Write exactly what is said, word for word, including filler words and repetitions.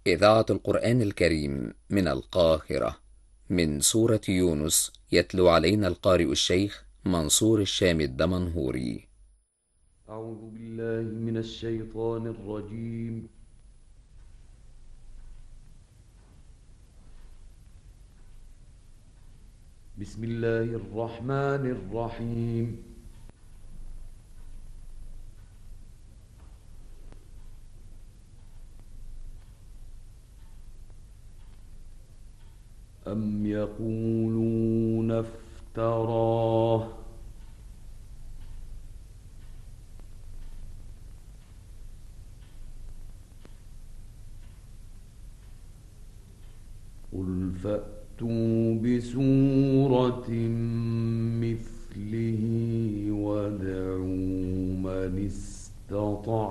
إذاعة القرآن الكريم من القاهرة، من سورة يونس، يتلو علينا القارئ الشيخ منصور الشام الدمنهوري. أعوذ بالله من الشيطان الرجيم. بسم الله الرحمن الرحيم. أم يقولون افتراه قل فأتوا بسورة مثله وادعوا من استطعتم